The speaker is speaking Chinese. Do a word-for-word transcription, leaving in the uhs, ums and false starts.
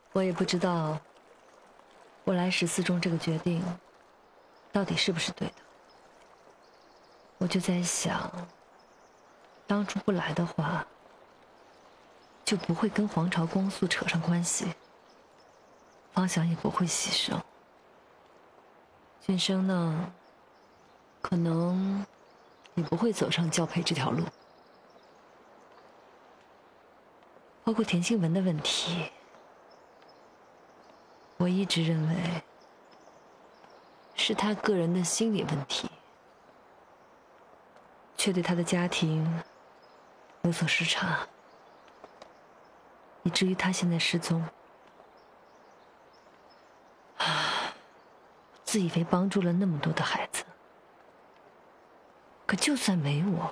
我也不知道我来十四中这个决定到底是不是对的。我就在想，当初不来的话，就不会跟皇朝公诉扯上关系，方想也不会牺牲。俊生呢，可能也不会走上教培这条路。包括田心文的问题，我一直认为是他个人的心理问题，却对他的家庭有所失察，以至于他现在失踪。啊，自以为帮助了那么多的孩子，可就算没我，